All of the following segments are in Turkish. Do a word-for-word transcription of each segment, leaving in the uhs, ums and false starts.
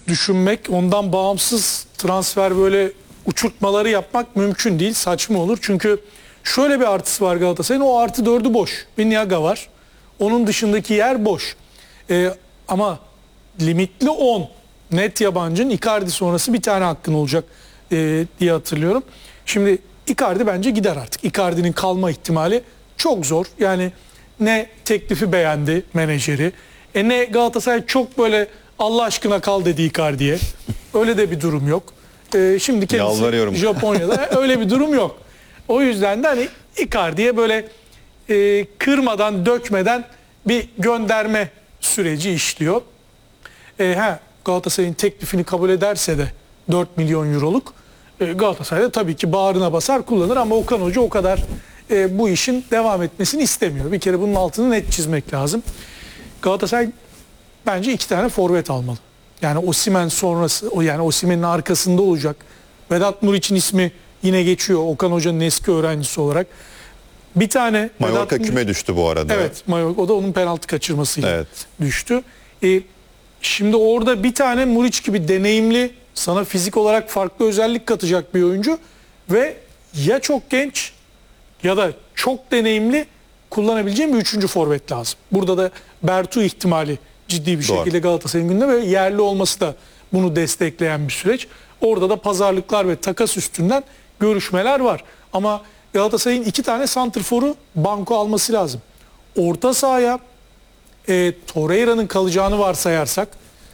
düşünmek, ondan bağımsız transfer böyle uçurtmaları yapmak mümkün değil. Saçma olur. Çünkü şöyle bir artısı var Galatasaray'ın. O artı dördü boş. Bir Niaga var. Onun dışındaki yer boş. Ee, ama limitli on net yabancının Icardi sonrası bir tane hakkın olacak e, diye hatırlıyorum. Şimdi Icardi bence gider artık. Icardi'nin kalma ihtimali çok zor. Yani ne teklifi beğendi menajeri, e ne Galatasaray çok böyle Allah aşkına kal dedi Icardi'ye. Öyle de bir durum yok. E, şimdi kendisi Japonya'da öyle bir durum yok. O yüzden de hani Icardi'ye böyle e, kırmadan, dökmeden bir gönderme süreci işliyor. E, ha, Galatasaray'ın teklifini kabul ederse de dört milyon euroluk e, Galatasaray'da tabii ki bağrına basar kullanır ama Okan Hoca o kadar e, bu işin devam etmesini istemiyor. Bir kere bunun altını net çizmek lazım. Galatasaray bence iki tane forvet almalı. Yani Osimhen sonrası, o yani Osimhen'in arkasında olacak. Vedat Muriç'in ismi yine geçiyor Okan Hoca'nın eski öğrencisi olarak. Bir tane Mallorca Vedat küme düştü bu arada. Evet, Mallorca, o da onun penaltı kaçırmasıyla evet. düştü. E, şimdi orada bir tane Muriç gibi deneyimli, sana fizik olarak farklı özellik katacak bir oyuncu ve ya çok genç ya da çok deneyimli kullanabileceğim bir üçüncü forvet lazım. Burada da Bertu ihtimali ciddi bir Doğru. şekilde Galatasaray'ın gündeminde ve yerli olması da bunu destekleyen bir süreç. Orada da pazarlıklar ve takas üstünden görüşmeler var. Ama Galatasaray'ın iki tane santrforu banko alması lazım. Orta sahaya e, Torreira'nın kalacağını varsayarsak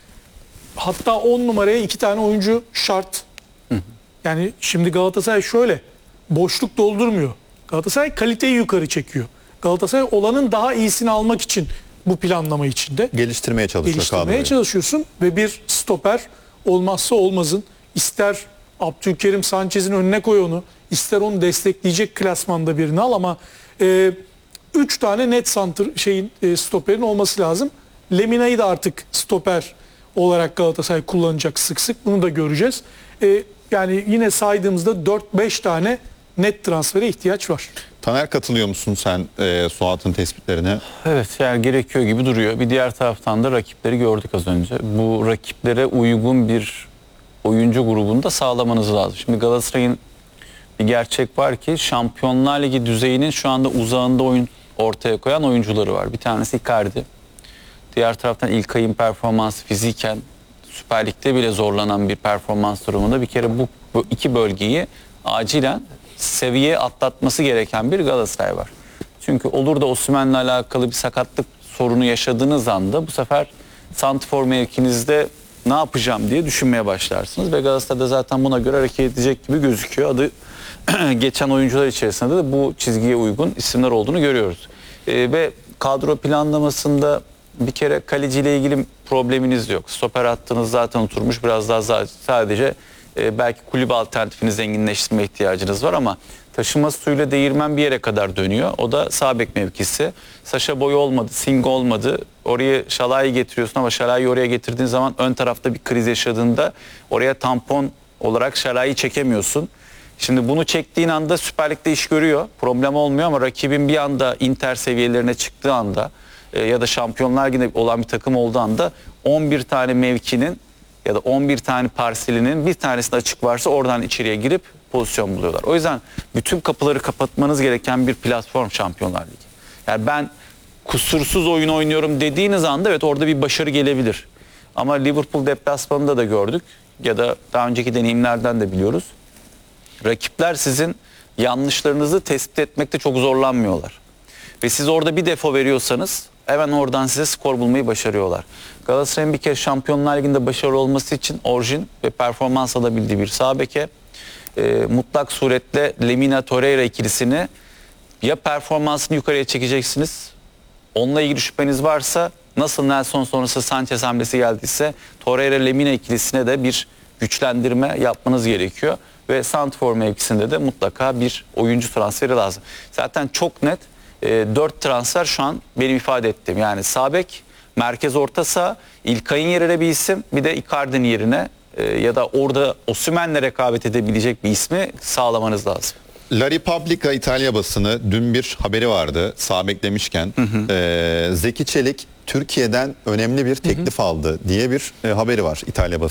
hatta on numaraya iki tane oyuncu şart. Hı hı. Yani şimdi Galatasaray şöyle boşluk doldurmuyor. Galatasaray kaliteyi yukarı çekiyor. Galatasaray olanın daha iyisini almak için bu planlama içinde. Geliştirmeye çalışıyor. Geliştirmeye kadroyu. çalışıyorsun ve bir stoper olmazsa olmazın. İster Abdülkerim Sanchez'in önüne koy onu, ister onu destekleyecek klasmanda birini al ama e, üç tane net santır şeyin e, stoperin olması lazım. Lemina'yı da artık stoper olarak Galatasaray kullanacak sık sık. Bunu da göreceğiz. E, yani yine saydığımızda dört beş tane net transfere ihtiyaç var. Taner, katılıyor musun sen e, Suat'ın tespitlerine? Evet, yani gerekiyor gibi duruyor. Bir diğer taraftan da rakipleri gördük az önce. Bu rakiplere uygun bir oyuncu grubunu da sağlamanız lazım. Şimdi Galatasaray'ın bir gerçek var ki Şampiyonlar Ligi düzeyinin şu anda uzağında oyun ortaya koyan oyuncuları var. Bir tanesi Icardi. Diğer taraftan İlkay'ın performansı fiziken Süper Lig'de bile zorlanan bir performans durumunda bir kere bu, bu iki bölgeyi acilen seviye atlatması gereken bir Galatasaray var. Çünkü olur da Osimhen'le alakalı bir sakatlık sorunu yaşadığınız anda bu sefer santrfor mevkinizde ne yapacağım diye düşünmeye başlarsınız ve Galatasaray'da zaten buna göre hareket edecek gibi gözüküyor. Adı geçen oyuncular içerisinde de bu çizgiye uygun isimler olduğunu görüyoruz. Ee, ve kadro planlamasında bir kere kaleciyle ilgili probleminiz yok. Stoper hattınız zaten oturmuş, biraz daha sadece e, belki kulüp alternatifini zenginleştirme ihtiyacınız var ama taşıma suyuyla değirmen bir yere kadar dönüyor. O da sağ bek mevkisi. Saşa Boy olmadı, Sing olmadı. Oraya Şalay'ı getiriyorsun ama Şalay'ı oraya getirdiğin zaman ön tarafta bir kriz yaşadığında oraya tampon olarak Şalay'ı çekemiyorsun. Şimdi bunu çektiğin anda Süper Lig'de iş görüyor. Problem olmuyor ama rakibin bir anda Inter seviyelerine çıktığı anda e, ya da Şampiyonlar Ligi'nde olan bir takım olduğu anda on bir tane mevkinin ya da on bir tane parselinin bir tanesinde açık varsa oradan içeriye girip pozisyon buluyorlar. O yüzden bütün kapıları kapatmanız gereken bir platform Şampiyonlar Ligi. Yani ben kusursuz oyun oynuyorum dediğiniz anda evet orada bir başarı gelebilir. Ama Liverpool deplasmanında da gördük ya da daha önceki deneyimlerden de biliyoruz. Rakipler sizin yanlışlarınızı tespit etmekte çok zorlanmıyorlar. Ve siz orada bir defo veriyorsanız hemen oradan size skor bulmayı başarıyorlar. Galatasaray'ın bir kere Şampiyonlar Ligi'nde başarılı olması için orijin ve performans alabildiği bir sağ beke, e, mutlak suretle Lemina Torreira ikilisini ya performansını yukarıya çekeceksiniz. Onunla ilgili şüpheniz varsa nasıl Nelson sonrası Sanchez hamlesi geldiyse Torreira Lemina ikilisine de bir güçlendirme yapmanız gerekiyor. Ve santrfor mevkisinde de mutlaka bir oyuncu transferi lazım. Zaten çok net e, dört transfer şu an benim ifade ettiğim. Yani sağ bek, merkez orta saha, İlkay'ın yerine bir isim, bir de Icardi'nin yerine e, ya da orada Osimhen'le rekabet edebilecek bir ismi sağlamanız lazım. La Repubblica İtalya basını dün bir haberi vardı sağ bek demişken. Hı hı. E, Zeki Çelik Türkiye'den önemli bir teklif hı hı. aldı diye bir e, haberi var İtalya basını.